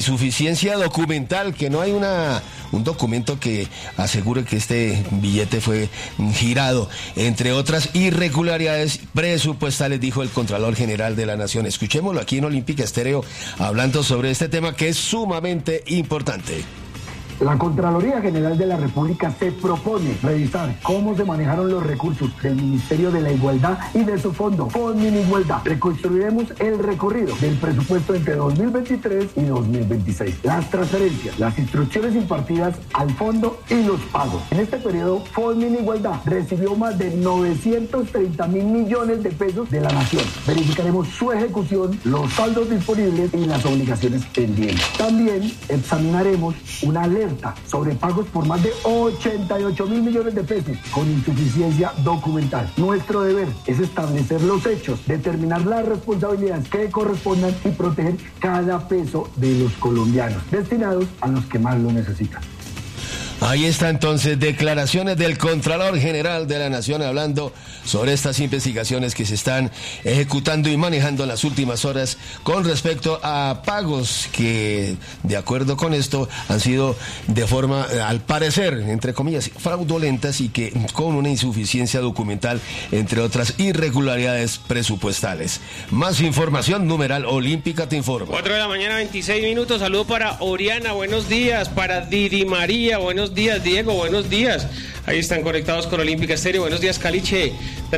Suficiencia documental, que no hay un documento que asegure que este billete fue girado, entre otras irregularidades presupuestales, dijo el Contralor General de la Nación. Escuchémoslo aquí en Olímpica Estéreo, hablando sobre este tema que es sumamente importante. La Contraloría General de la República se propone revisar cómo se manejaron los recursos del Ministerio de la Igualdad y de su fondo, Igualdad. Reconstruiremos el recorrido del presupuesto entre 2023 y 2026. Las transferencias, las instrucciones impartidas al fondo y los pagos. En este periodo, Igualdad recibió más de 930 mil millones de pesos de la Nación. Verificaremos su ejecución, los saldos disponibles y las obligaciones pendientes. También examinaremos una alerta sobre pagos por más de 88 mil millones de pesos con insuficiencia documental. Nuestro deber es establecer los hechos, determinar las responsabilidades que correspondan y proteger cada peso de los colombianos destinados a los que más lo necesitan. Ahí está entonces declaraciones del Contralor General de la Nación hablando sobre estas investigaciones que se están ejecutando y manejando en las últimas horas con respecto a pagos que, de acuerdo con esto, han sido de forma, al parecer, entre comillas, fraudulentas y que con una insuficiencia documental, entre otras irregularidades presupuestales. Más información, numeral Olímpica te informa. 4 de la mañana, 26 minutos. Saludo para Oriana, buenos días. Para Didi María, buenos días. Diego, buenos días. Ahí están conectados con Olímpica Estéreo. Buenos días, Caliche.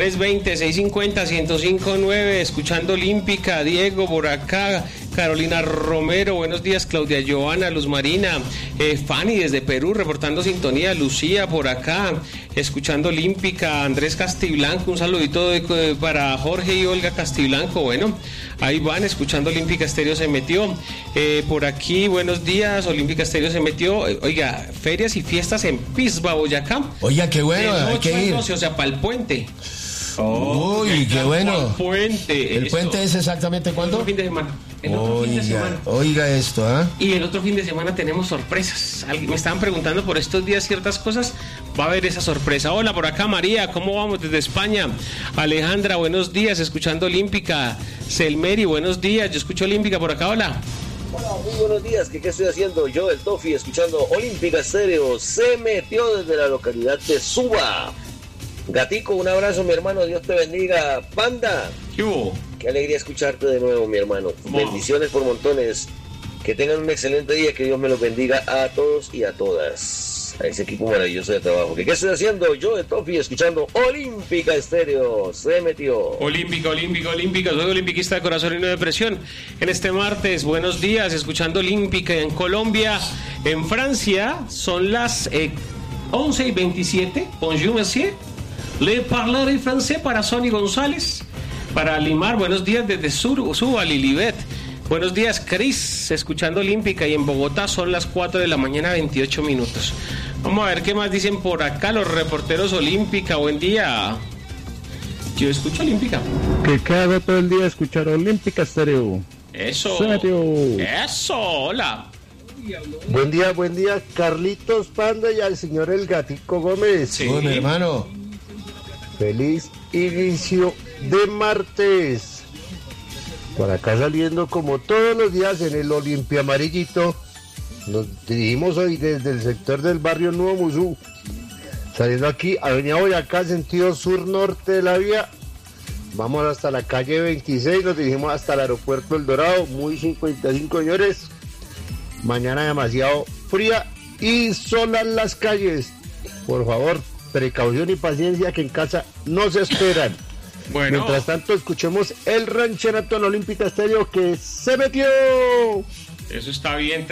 320-650-1059. Escuchando Olímpica. Diego, por acá. Carolina Romero, buenos días. Claudia Joana, Luz Marina. Fanny desde Perú, reportando sintonía. Lucía, por acá. Escuchando Olímpica. Andrés Castiblanco, un saludito para Jorge y Olga Castiblanco. Bueno, ahí van, escuchando Olímpica Estéreo se metió. Por aquí, buenos días. Olímpica Estéreo se metió. Oiga, ferias y fiestas en Pisba, Boyacá. Oiga, qué bueno, hay que ir. 12, o sea, para el puente. Uy, qué bueno. Puente. ¿El puente es exactamente cuándo? El fin de semana. Oiga esto, ¿ah? Y el otro fin de semana tenemos sorpresas. Me estaban preguntando por estos días ciertas cosas. Va a haber esa sorpresa. Hola, por acá María, ¿cómo vamos desde España? Alejandra, buenos días, escuchando Olímpica. Selmeri, buenos días, yo escucho Olímpica por acá, hola. Hola, muy buenos días, ¿qué estoy haciendo? Yo, el Tofi, escuchando Olímpica Estéreo. Se metió desde la localidad de Suba. Gatico, un abrazo, mi hermano, Dios te bendiga. Panda, ¿qué hubo? Qué alegría escucharte de nuevo, mi hermano. Bendiciones por montones. Que tengan un excelente día, que Dios me los bendiga a todos y a todas. A ese equipo maravilloso de trabajo. ¿Qué estoy haciendo? Yo, el Tofi, escuchando Olímpica Estéreo. Se metió. Olímpica, soy olimpiquista de corazón y no de presión. En este martes, buenos días, escuchando Olímpica en Colombia. En Francia son las 11:27. Bonjour, monsieur. Le parleré francés para Sonny González. Para Limar, buenos días desde Suba, Lilibet. Buenos días, Cris, escuchando Olímpica. Y en Bogotá son las 4 de la mañana, 28 minutos. Vamos a ver qué más dicen por acá los reporteros Olímpica. Buen día. Yo escucho Olímpica. ¿Qué hago todo el día? Escuchar Olímpica Estéreo. Eso. Eso, hola. Buen día, Carlitos Panda y al señor El Gatico Gómez. Sí, mi hermano. Feliz inicio de martes. Por acá saliendo como todos los días en el Olimpia Amarillito. Nos dirigimos hoy desde el sector del barrio Nuevo Musú. Saliendo aquí, avenida Boyacá, sentido sur-norte de la vía. Vamos hasta la calle 26, nos dirigimos hasta el aeropuerto El Dorado. Muy 55, señores. Mañana demasiado fría y solas las calles. Por favor, precaución y paciencia, que en casa no se esperan. Bueno. Mientras tanto, escuchemos el rancherato en Olímpica Estéreo que se metió. Eso está bien,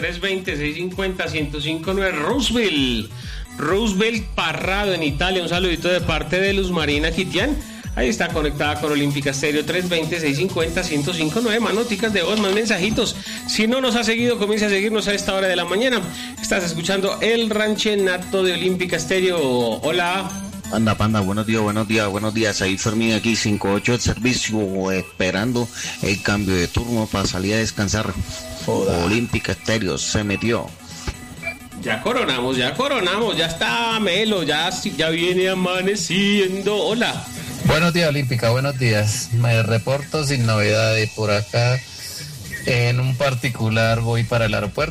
320-650-1059. Roosevelt Parrado en Italia, un saludito de parte de Luz Marina Kitian. Ahí está conectada con Olímpica Estéreo, 320-650-1059. Más noticas de voz, más mensajitos. Si no nos ha seguido, comienza a seguirnos a esta hora de la mañana. Estás escuchando el ranchenato de Olímpica Estéreo. Hola. Panda, buenos días. Ahí Fermín aquí, 58 el servicio, esperando el cambio de turno para salir a descansar. Olímpica Estéreo se metió. Ya coronamos, ya está Melo, ya viene amaneciendo. Hola. Buenos días, Olímpica, buenos días. Me reporto sin novedades por acá. En un particular voy para el aeropuerto.